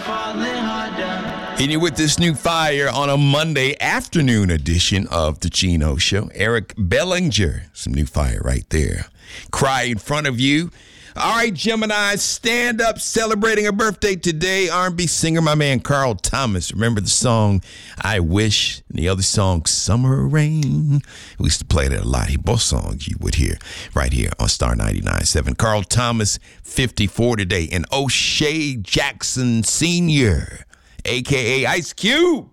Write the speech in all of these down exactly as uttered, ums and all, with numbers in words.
Hitting you with this new fire on a Monday afternoon edition of The Chino Show. Eric Bellinger, some new fire right there. Cry in front of you. All right, Gemini, stand up, celebrating a birthday today. R and B singer, my man Carl Thomas. Remember the song I Wish, and the other song Summer Rain? We used to play that a lot. Both songs you would hear right here on Star ninety-nine point seven. Carl Thomas, fifty-four today. And O'Shea Jackson Senior, a k a. Ice Cube,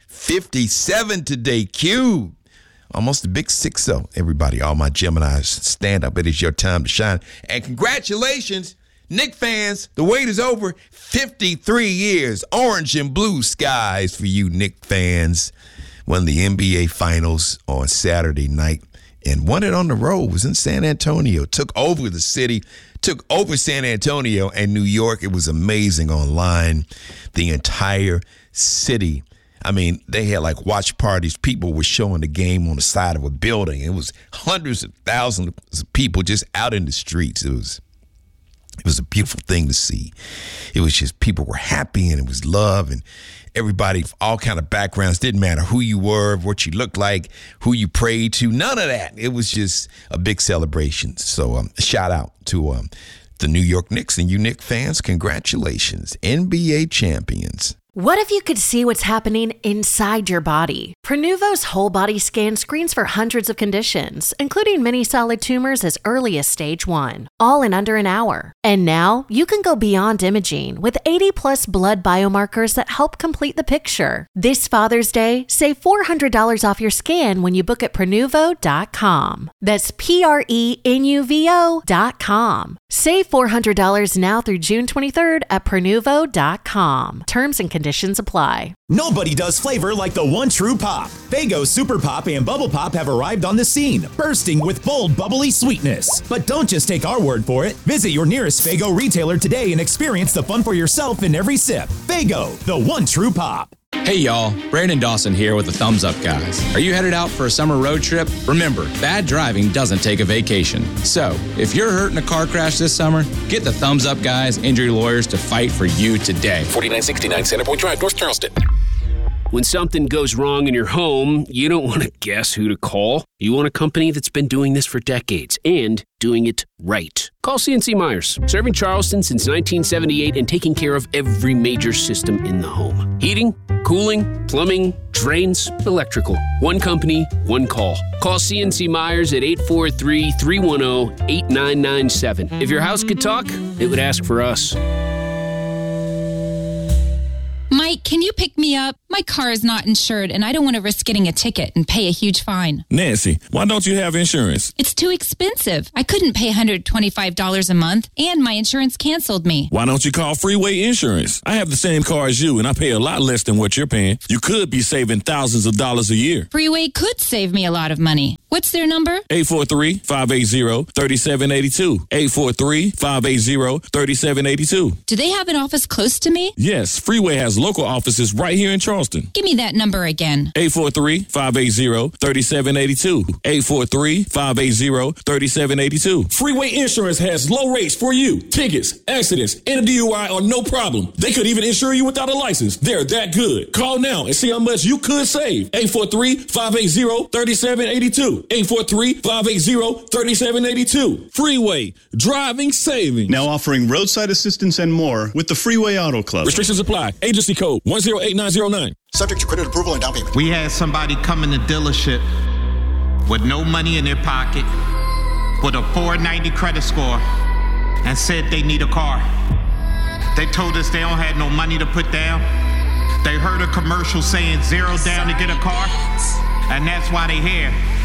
fifty-seven today. Cube. Almost a big six oh. Everybody, all my Geminis, stand up. It is your time to shine. And congratulations, Knick fans. The wait is over. fifty-three years. Orange and blue skies for you, Knick fans. Won the N B A Finals on Saturday night and won it on the road. Was in San Antonio. Took over the city. Took over San Antonio and New York. It was amazing online. The entire city. I mean, they had like watch parties. People were showing the game on the side of a building. It was hundreds of thousands of people just out in the streets. It was it was a beautiful thing to see. It was just people were happy and it was love and everybody, all kind of backgrounds. Didn't matter who you were, what you looked like, who you prayed to. None of that. It was just a big celebration. So um, shout out to um, the New York Knicks and you Knicks fans. Congratulations, N B A champions. What if you could see what's happening inside your body? Prenuvo's whole body scan screens for hundreds of conditions, including many solid tumors as early as stage one, all in under an hour. And now you can go beyond imaging with eighty plus blood biomarkers that help complete the picture. This Father's Day, save four hundred dollars off your scan when you book at Prenuvo dot com. That's P R E N U V O dot com. Save four hundred dollars now through June twenty-third at Prenuvo dot com. Terms and conditions apply. Nobody does flavor like the one true pop. Faygo Super Pop and Bubble Pop have arrived on the scene, bursting with bold, bubbly sweetness. But don't just take our word for it. Visit your nearest Faygo retailer today and experience the fun for yourself in every sip. Faygo, the one true pop. Hey y'all, Brandon Dawson here with the Thumbs Up Guys. Are you headed out for a summer road trip? Remember, bad driving doesn't take a vacation. So, if you're hurt in a car crash this summer, get the Thumbs Up Guys injury lawyers to fight for you today. forty-nine sixty-nine Centerpoint Drive, North Charleston. When something goes wrong in your home, you don't want to guess who to call. You want a company that's been doing this for decades and doing it right. Call C N C Myers, serving Charleston since nineteen seventy-eight and taking care of every major system in the home. Heating, cooling, plumbing, drains, electrical. One company, one call. Call C N C Myers at eight four three, three one zero, eight nine nine seven. If your house could talk, it would ask for us. Mike, can you pick me up? My car is not insured, and I don't want to risk getting a ticket and pay a huge fine. Nancy, why don't you have insurance? It's too expensive. I couldn't pay one hundred twenty-five dollars a month, and my insurance canceled me. Why don't you call Freeway Insurance? I have the same car as you, and I pay a lot less than what you're paying. You could be saving thousands of dollars a year. Freeway could save me a lot of money. What's their number? eight four three, five eight zero, three seven eight two. eight four three, five eight zero, three seven eight two. Do they have an office close to me? Yes, Freeway has local offices right here in Charleston. Give me that number again. eight four three, five eight zero, three seven eight two. eight four three, five eight zero, three seven eight two. Freeway Insurance has low rates for you. Tickets, accidents, and a D U I are no problem. They could even insure you without a license. They're that good. Call now and see how much you could save. eight four three, five eight zero, three seven eight two. eight four three, five eight zero, three seven eight two. Freeway, driving savings. Now offering roadside assistance and more with the Freeway Auto Club. Restrictions apply. Agency code one zero eight nine zero nine. Subject to credit approval and down payment. We had somebody come in the dealership with no money in their pocket, with a four ninety credit score, and said they need a car. They told us they don't have no money to put down. They heard a commercial saying zero down to get a car, and that's why they here.